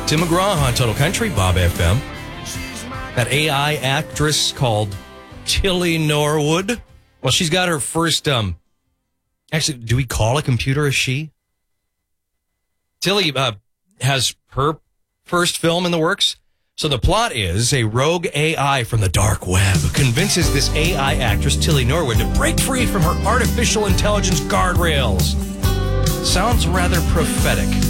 Tim McGraw on Total Country, Bob FM. That AI actress called Tilly Norwood. Well, she's got her first, actually, do we call a computer a she? Tilly has her first film in the works. So the plot is a rogue AI from the dark web convinces this AI actress, Tilly Norwood, to break free from her artificial intelligence guardrails. Sounds rather prophetic.